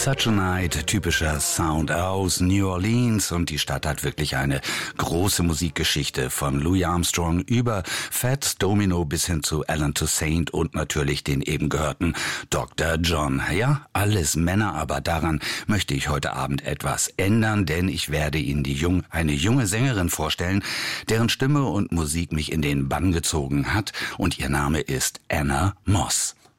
Such a Night, typischer Sound aus New Orleans, und die Stadt hat wirklich eine große Musikgeschichte, von Louis Armstrong über Fats Domino bis hin zu Alan Toussaint und natürlich den eben gehörten Dr. John. Ja, alles Männer, aber daran möchte ich heute Abend etwas ändern, denn ich werde Ihnen eine junge Sängerin vorstellen, deren Stimme und Musik mich in den Bann gezogen hat, und ihr Name ist Anna Moss.